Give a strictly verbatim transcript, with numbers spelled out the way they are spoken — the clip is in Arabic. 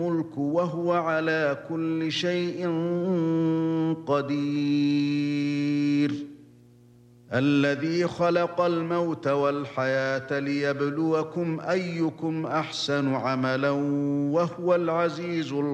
الملك وهو على كل شيء قدير الذي خلق الموت والحياة ليبلوكم أيكم أحسن عملا وهو العزيز الغفور